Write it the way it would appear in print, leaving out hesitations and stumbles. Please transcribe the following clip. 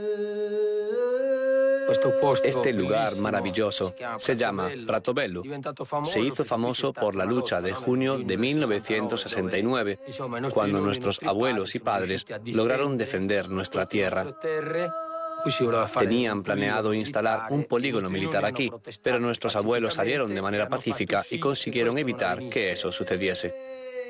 Este lugar maravilloso se llama Pratobello. Se hizo famoso por la lucha de junio de 1969, cuando nuestros abuelos y padres lograron defender nuestra tierra. Tenían planeado instalar un polígono militar aquí, pero nuestros abuelos salieron de manera pacífica y consiguieron evitar que eso sucediese.